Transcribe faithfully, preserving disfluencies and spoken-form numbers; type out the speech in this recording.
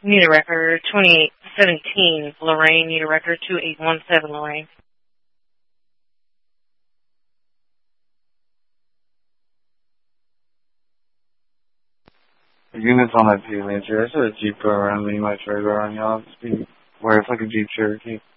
Need a record twenty-eight seventeen, Lorraine. Need a record two eight one seven, Lorraine. The unit's on that P L N. I said a Jeep go around me. You might try to go around y'all. Where it's like a Jeep Cherokee.